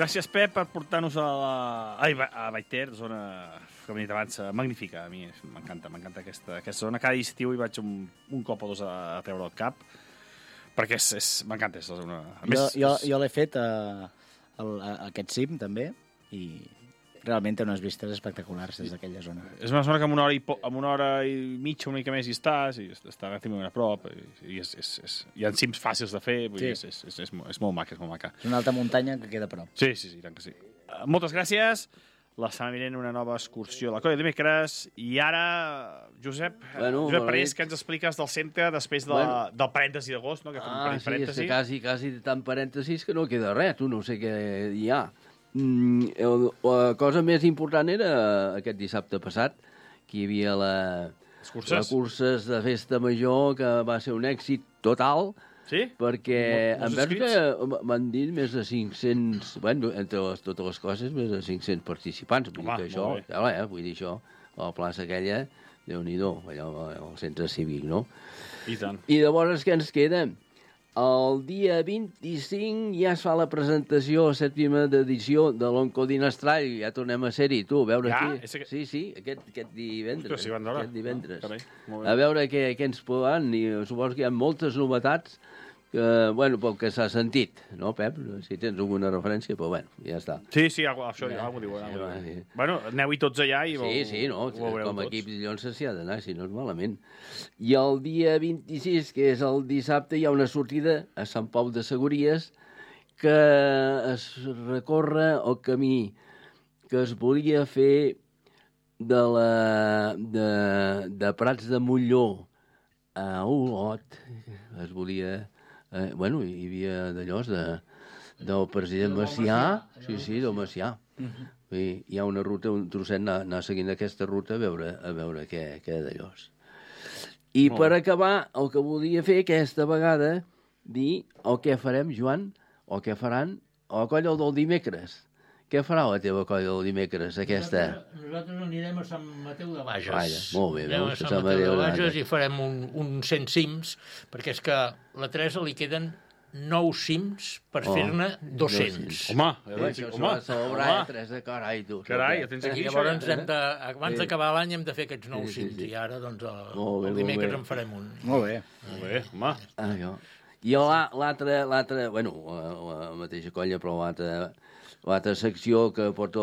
Gràcies, Pep, per portar-nos a Vallter, zona, com he dit abans, magnífica. A mi m'encanta aquesta zona. Cada estiu hi vaig un cop o dos a treure el cap, perquè m'encanta, és la zona. Jo l'he fet a aquest cim, també, i realment té unes vistes espectaculars des d'aquella zona. És una zona que amb una hora i mitja, una mica més, hi estàs, i està relativament a prop, i hi ha cims fàcils de fer, vull dir, és molt maca, és molt maca. És una alta muntanya que queda a prop. Sí, tant que sí. Moltes gràcies. La setmana vinent una nova excursió a la colla de dimecres. I ara, Josep Parés, que ens expliques del centre després del parèntesi d'agost, no? Sí, quasi tant parèntesis que no queda res, tu no sé què hi ha. La cosa més important era aquest dissabte passat, que hi havia les curses de festa major, que va ser un èxit total. Sí? Perquè en Berga m'han dit més de 500... Bueno, entre totes les coses, més de 500 participants. Vull dir que això, vull dir això, a la plaça aquella, Déu-n'hi-do, allò al centre cívic, no? I tant. I llavors què ens queda? El dia 25 ja es fa la presentació, la 7ª edició de l'Oncodinastral, ja tornem a ser-hi, tu, a veure aquí. Sí, aquest divendres. A veure què ens poden, i suposo que hi ha moltes novetats, pel que s'ha sentit, no, Pep? Si tens alguna referència, però bueno, ja està. Sí, això ja ho diuen. Bueno, aneu-hi tots allà i Sí, no, com a equip de Llonses s'hi ha d'anar, si no és malament. I el dia 26, que és el dissabte, hi ha una sortida a Sant Pau de Segúries que es recorre el camí que es volia fer de Prats de Molló a Olot. Es volia... hi havia d'allò del president Macià. Sí, del Macià. Hi ha una ruta, un trosset, anar seguint aquesta ruta a veure què d'allò. I per acabar, el que volia fer aquesta vegada, dir el que farem, Joan, o què faran a la colla del dimecres. Què farà la teva colla del dimecres, aquesta? Nosaltres anirem a Sant Mateu de Bages. Vaja, molt bé, Anem a Sant Mateu de Bages i farem un 100 cims, perquè és que a la Teresa li queden 9 cims per fer-ne 200. Home, això s'ha de celebrar, Teresa, carai, tu. Carai, tens aquí això. Llavors, abans d'acabar l'any hem de fer aquests 9 cims, i ara, doncs, el dimecres en farem un. Molt bé, home. I l'altra, bueno, la mateixa colla, però l'altra secció que porta